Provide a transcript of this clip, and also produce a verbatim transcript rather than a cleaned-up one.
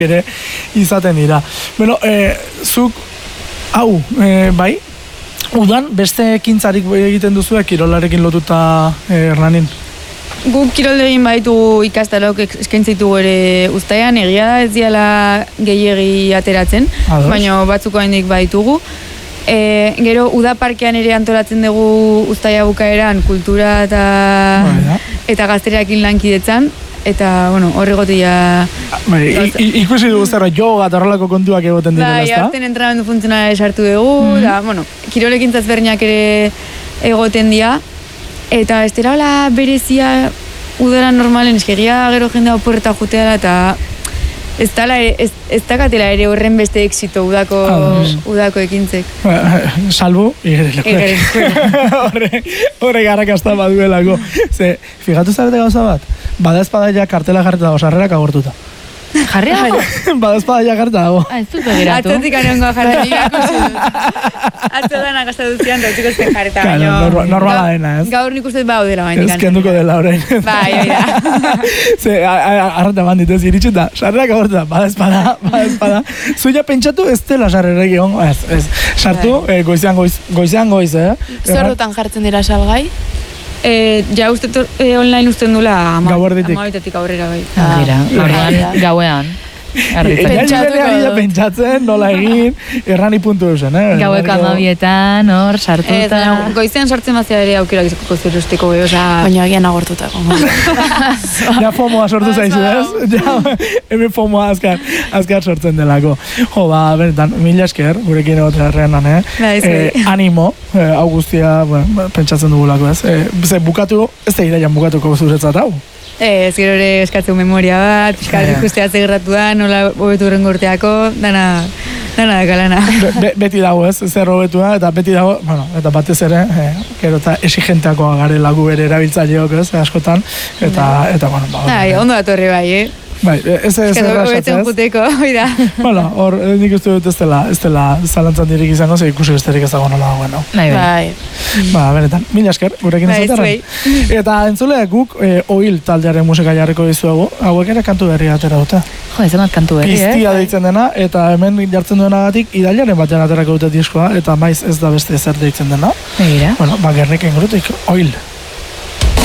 ere izaten dira. Bueno, eh, zuk, hau, eh, bai, udan beste ekintzarik egiten duzu kirolarekin lotuta eh, Hernanin? Guk kiroldegin baitu ikastalok eskaintzaitu ere uztaian, egia da ez diala gehiegi ateratzen, Ados. baina batzuko haindik baitugu. E, gero, uda parkean ere antolatzen dugu uztaia bukaeran kultura eta, Baina. eta gazteriakin lankidetzan, eta, bueno, horri gotia... Bai, ikusi dugu zerbait, yoga eta horrelako kontuak egoten direla, bai, ezta? arten entrenamendu funtzionala esartu dugu, Mm. da, bueno, kirolekin zazberniak ere egoten dira, eta ez dela hola berezia udara normalen, eskegia gero jendea oporreta jutea eta ez dala ere, ez, ez dakatela ere horren beste exito udako, Ados. udako ekintzek. Salbu, igerilekuek. Horre, horre garrakasta baduelako. Ze, fijatu zarete gauza bat? Bada espada ja kartela jarreta dago, sarrerak agortuta. Jarri dago? Bada espada ja jarreta dago. Ah, ez dut begiratu. Atzotik anongo jarra ikusi dut. Atzotan agastatuzian, eta utziko zen jarreta. Claro, baino- norma- normala dena, ez? Gaur nik uste bau dela baina. Ez kenduko dela orain. Bai, hori da. Ze, arreta bandit ez, iritsi da, sarrerak agortuta, bada espada, bada espada. Zuia pentsatu ez dela sarrerek egon, ez, ez. Sartu, eh, goizean goiz, goizean goiz, eh? Zorrotan jartzen dira salgai? E, ja uste tor, e, online usten dula ama, Gauerditik. amabitetik aurrera bai. Ah, Gira, orduan, gauean. Erditzen. Pentsatuko Pentsatuko dut. pentsatzen, nola egin, errani puntu eusen, eh? Gaueko amabietan, hor, Ez, sartuta. baina goizean sartzen bazia ere aukera gizatuko zerusteko, eh, oza... Baina agian agortuta. Ja fomoa sortu zaizu, ez? Ja, hemen fomoa azkar, azkar sortzen delako. Jo, ba, benetan, mila esker, gurekin egotea errenan, eh? Ba, ez, eh, bai. animo, eh, hau guztia, bueno, pentsatzen dugulako, ez? Eh, ze, bukatu, ez da iraian bukatuko zuretzat hau. Ez, gero ere eskatzen memoria bat, pixkat Ja. ikustea zegerratu da, nola hobetu horrengo urteako, dana, dana dakalana. Be, be, beti dago, ez? Zer hobetua, eta beti dago, bueno, eta batez ere, eh, gero eta exigenteakoa garela gu ere erabiltzaileok, ez? Askotan, eta, eta, bueno, ba, Ai, ondo datorre bai, eh? bai, ez ez Edo errazatzen, hobetzen ez? juteko, hoi da. Bueno, hor, eh, nik uste dut ez dela, ez dela zalantzan dirik izango, ze ikusi besterik ez dago nola dagoen, hau. Bai, bai. Bai. Ba, benetan, mila esker, gurekin Bai, izatearen. zuei. Eta entzule, guk eh, oil taldearen musika jarriko dizuegu, hauek ere kantu berria atera dute. Jo, ez emat kantu berri, eh? Piztia deitzen dena, eta hemen jartzen duenagatik, idailaren batean aterako dute diskoa, eta maiz ez da beste ezer deitzen dena. Begira. Bueno, ba, Gerniken grutik, oil.